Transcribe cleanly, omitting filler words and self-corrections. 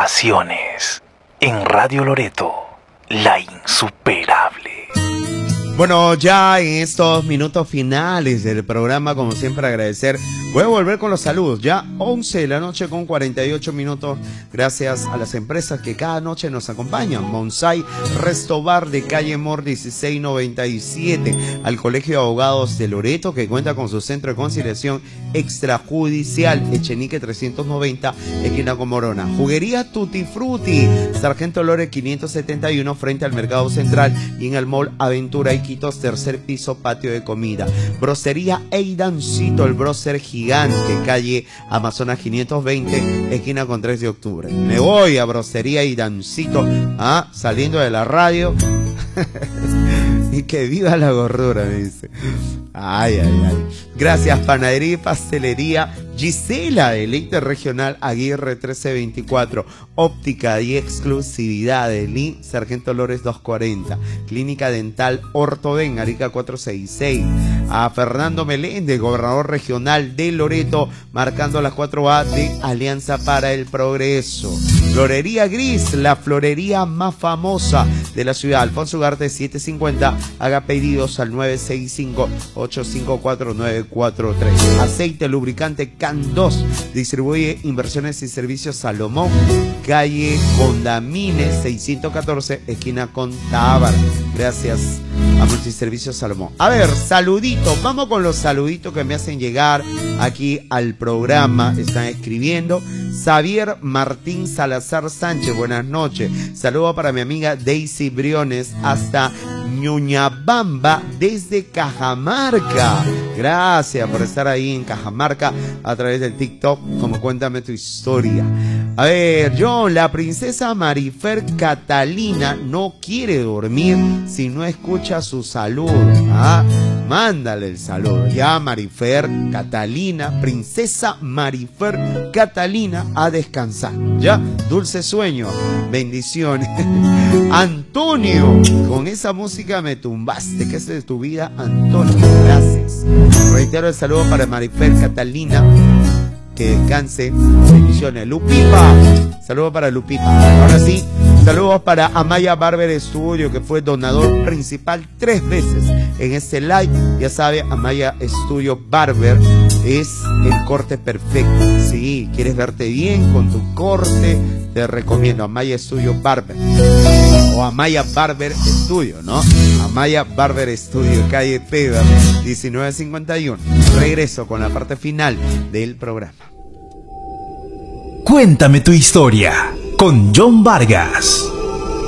Sensaciones en Radio Loreto, la insuperable. Bueno, ya en estos minutos finales del programa, como siempre, agradecer. Voy a volver con los saludos. Ya 11 de la noche con 48 minutos. Gracias a las empresas que cada noche nos acompañan. Monsai Resto Bar de calle Mor 1697. Al Colegio de Abogados de Loreto, que cuenta con su centro de conciliación extrajudicial. Echenique 390, esquina con Morona. Juguería Tutti Frutti. Sargento Lore 571, frente al Mercado Central. Y en el Mall Aventura Iquitos, tercer piso, patio de comida. Brocería Eidancito, el brocer gigante, calle Amazonas 520, esquina con 3 de octubre. Me voy a Brocería Eidancito, saliendo de la radio. Y que viva la gordura, me dice. Ay. Gracias, Panadería y Pastelería Gisela, del Elite Regional Aguirre 1324. Óptica y exclusividad de Lee, Sargento Lores 240. Clínica Dental Ortoven, Arica 466. A Fernando Meléndez, gobernador regional de Loreto, marcando las 4A de Alianza para el Progreso. Florería Gris, la florería más famosa de la ciudad. Alfonso Ugarte 750. Haga pedidos al 965-854-943. Aceite lubricante CAN 2. Distribuye inversiones y servicios Salomón. Calle Condamine 614, esquina con Tábara. Gracias a Multiservicios Salomón. A ver, saluditos. Vamos con los saluditos que me hacen llegar aquí al programa. Están escribiendo. Xavier Martín Salazar Sánchez, buenas noches. Saludo para mi amiga Daisy Briones hasta Ñuñabamba desde Cajamarca. Gracias por estar ahí en Cajamarca a través del TikTok, como Cuéntame tu Historia. A ver, John, la princesa Marifer Catalina no quiere dormir si no escucha su saludo. Mándale el saludo. Ya, Marifer Catalina, princesa Marifer Catalina, a descansar. Ya, dulce sueño. Bendiciones. Antonio, con esa música me tumbaste. ¿Qué es de tu vida, Antonio? Gracias. Reitero el saludo para Marifer Catalina. Que descanse. Bendiciones. Lupipa. Saludos para Lupipa. Ahora sí, saludos para Amaya Barber Studio, que fue donador principal 3 veces en este live. Ya sabe, Amaya Studio Barber es el corte perfecto. Si quieres verte bien con tu corte, te recomiendo Amaya Studio Barber. O Amaya Barber Studio, ¿no? Amaya Barber Studio, calle Peda 1951. Regreso con la parte final del programa. Cuéntame tu historia con John Vargas.